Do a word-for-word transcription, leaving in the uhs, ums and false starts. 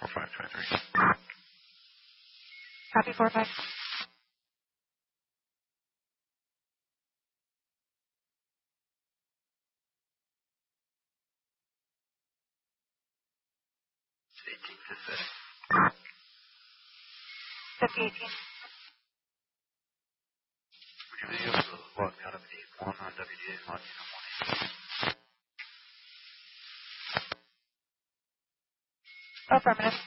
four five twenty-three. Copy four five. eighteen to setting. fifty eighteen. Would you be able to log me out of eight one on W D A and log in on one eight? Affirmative.